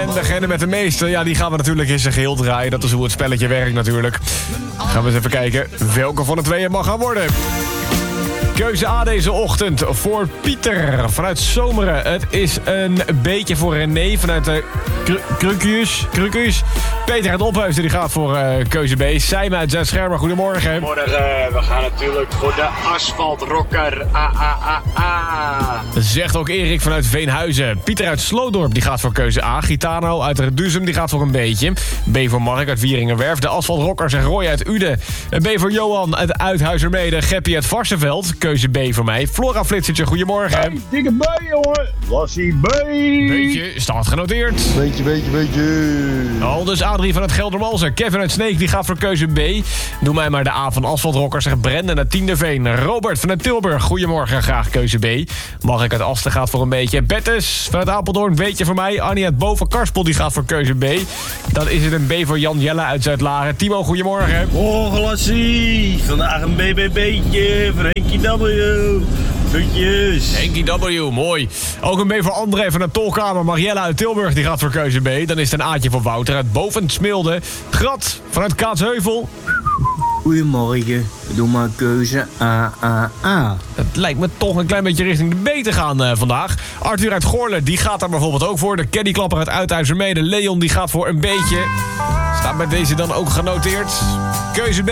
En degene met de meeste, ja, die gaan we natuurlijk in zijn geheel draaien. Dat is hoe het spelletje werkt natuurlijk. Gaan we eens even kijken welke van de tweeën mag gaan worden. Keuze A deze ochtend voor Pieter vanuit Zomeren. Het is een beetje voor René vanuit de Krukus. Peter uit Ophuizen die gaat voor keuze B. Sijmen uit Zuid-Schermer, goedemorgen. Morgen, we gaan natuurlijk voor de asfaltrocker. Zegt ook Erik vanuit Veenhuizen. Pieter uit Sloodorp die gaat voor keuze A. Gitano uit Reduzum die gaat voor een beetje. B voor Mark uit Wieringenwerf. De asfaltrocker zegt Roy uit Uden. B voor Johan uit Uithuizermede. Geppie uit Varsenveld. Keuze B voor mij. Flora Flitsertje, goedemorgen. Hey, dikke B, jongen. Lassie B. Beetje, staat genoteerd. Beetje. Al dus Adrie van het Geldermalsen. Kevin uit Sneek die gaat voor keuze B. Doe mij maar de A van asfaltrocker, zegt Brendan uit Tienderveen. Robert vanuit Tilburg, goedemorgen, graag keuze B. Mag ik uit Asten gaat voor een beetje. Bettes vanuit Apeldoorn, beetje voor mij. Annie uit Boven Karspel die gaat voor keuze B. Dan is het een B voor Jan Jelle uit Zuid-Laren. Timo, goedemorgen. Oh, Lassie. Vandaag een BBB'tje voor Henkie W. Groetjes. Henkie W, mooi. Ook een B voor André van de Tolkamer. Mariella uit Tilburg, die gaat voor keuze B. Dan is het een A'tje voor Wouter uit Boven Smilde. Grat vanuit Kaatsheuvel. Goedemorgen, doe maar keuze A. Het lijkt me toch een klein beetje richting de B te gaan vandaag. Arthur uit Goorle, die gaat daar bijvoorbeeld ook voor. De caddyklapper uit Uithuizermede. Leon, die gaat voor een beetje. Staat bij deze dan ook genoteerd. Keuze B.